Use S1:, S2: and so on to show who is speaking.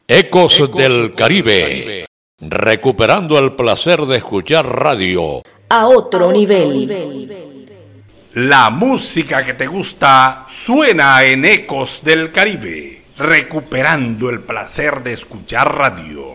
S1: Ecos del Caribe, recuperando el placer de escuchar radio
S2: a otro nivel.
S3: La música que te gusta suena en Ecos del Caribe, recuperando el placer de escuchar radio.